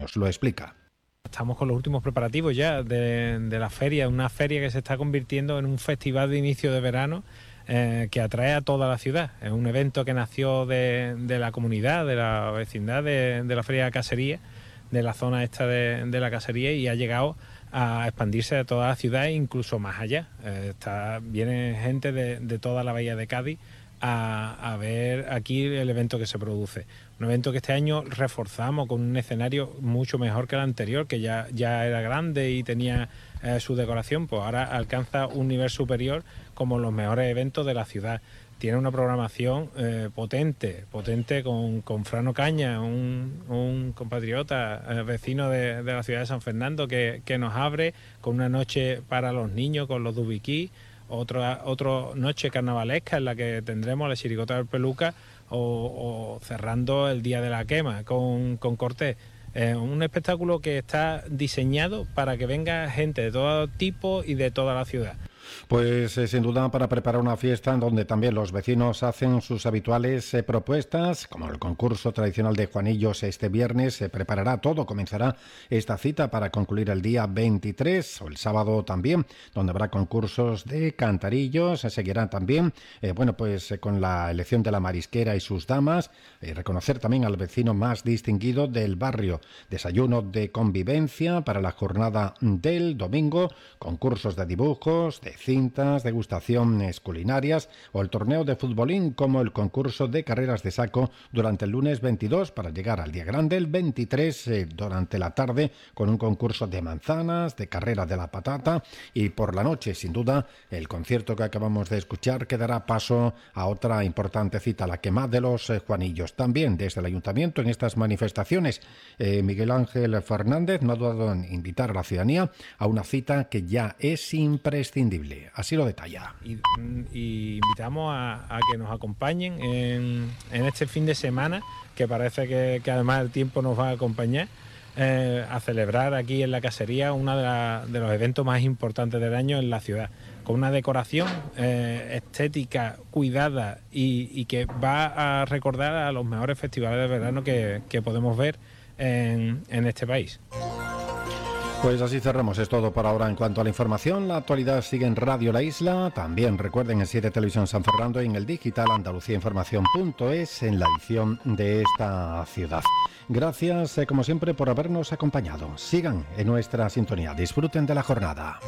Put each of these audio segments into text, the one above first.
Nos lo explica. Estamos con los últimos preparativos ya de la feria, una feria que se está convirtiendo en un festival de inicio de verano que atrae a toda la ciudad. Es un evento que nació de la comunidad, de la vecindad de la Feria de Casería, de la zona esta de la Casería, y ha llegado a expandirse a toda la ciudad e incluso más allá. Viene gente de toda la bahía de Cádiz a ver aquí el evento que se produce. Un evento que este año reforzamos con un escenario mucho mejor que el anterior, que ya era grande y tenía su decoración, pues ahora alcanza un nivel superior como los mejores eventos de la ciudad. Tiene una programación potente con Fran Ocaña, un compatriota vecino de la ciudad de San Fernando, que nos abre con una noche para los niños con los Dubiquí, otra noche carnavalesca en la que tendremos la chirigota del Peluca o cerrando el Día de la Quema con Cortés. Un espectáculo que está diseñado para que venga gente de todo tipo y de toda la ciudad. Pues sin duda para preparar una fiesta en donde también los vecinos hacen sus habituales propuestas, como el concurso tradicional de Juanillos este viernes. Se preparará todo, comenzará esta cita para concluir el día 23 o el sábado también, donde habrá concursos de cantarillos. Se seguirá también, con la elección de la marisquera y sus damas, reconocer también al vecino más distinguido del barrio, desayuno de convivencia para la jornada del domingo, concursos de dibujos, de cintas, degustaciones culinarias o el torneo de futbolín, como el concurso de carreras de saco durante el lunes 22 para llegar al día grande el 23 durante la tarde con un concurso de manzanas, de carrera de la patata, y por la noche sin duda el concierto que acabamos de escuchar que dará paso a otra importante cita, la quema de los Juanillos. También desde el Ayuntamiento en estas manifestaciones Miguel Ángel Fernández no ha dudado en invitar a la ciudadanía a una cita que ya es imprescindible. Así lo detalla. Y invitamos a que nos acompañen en este fin de semana, que parece que además el tiempo nos va a acompañar, a celebrar aquí en la Casería uno de los eventos más importantes del año en la ciudad, con una decoración estética cuidada y que va a recordar a los mejores festivales de verano que podemos ver en este país. Pues así cerramos, es todo por ahora en cuanto a la información. La actualidad sigue en Radio La Isla, también recuerden en 7 Televisión San Fernando y en el digital andaluciainformación.es en la edición de esta ciudad. Gracias como siempre por habernos acompañado. Sigan en nuestra sintonía, disfruten de la jornada.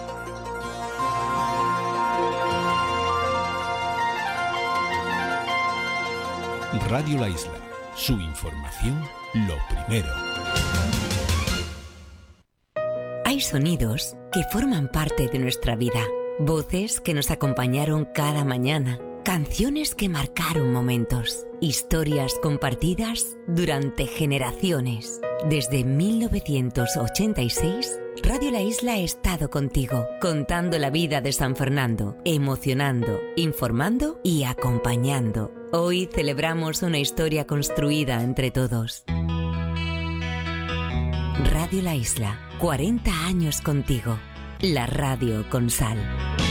Radio La Isla, su información lo primero. Hay sonidos que forman parte de nuestra vida, voces que nos acompañaron cada mañana, canciones que marcaron momentos, historias compartidas durante generaciones. Desde 1986, Radio La Isla ha estado contigo, contando la vida de San Fernando, emocionando, informando y acompañando. Hoy celebramos una historia construida entre todos. Radio La Isla, 40 años contigo. La radio con sal.